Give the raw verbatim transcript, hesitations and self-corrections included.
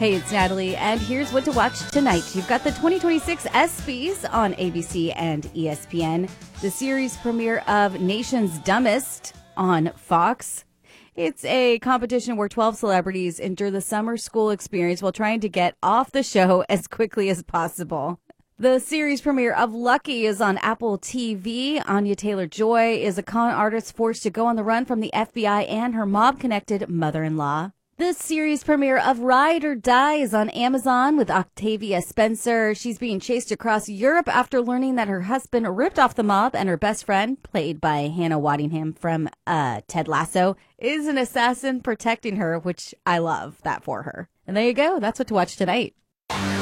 Hey, it's Natalie, and here's what to watch tonight. You've got the twenty twenty-six ESPYs on A B C and E S P N, the series premiere of Nation's Dumbest on Fox. It's a competition where twelve celebrities endure the summer school experience while trying to get off the show as quickly as possible. The series premiere of Lucky is on Apple T V. Anya Taylor-Joy is a con artist forced to go on the run from the F B I and her mob-connected mother-in-law. The series premiere of Ride or Die is on Amazon with Octavia Spencer. She's being chased across Europe after learning that her husband ripped off the mob and her best friend, played by Hannah Waddingham from uh, Ted Lasso, is an assassin protecting her, which I love that for her. And there you go. That's what to watch tonight.